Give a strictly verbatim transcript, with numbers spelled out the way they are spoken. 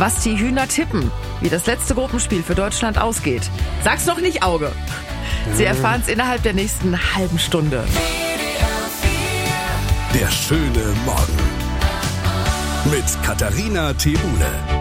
was die Hühner tippen, wie das letzte Gruppenspiel für Deutschland ausgeht. Sag's doch nicht, Auge. Sie erfahren es innerhalb der nächsten halben Stunde. Der schöne Morgen mit Katharina Thebuhle.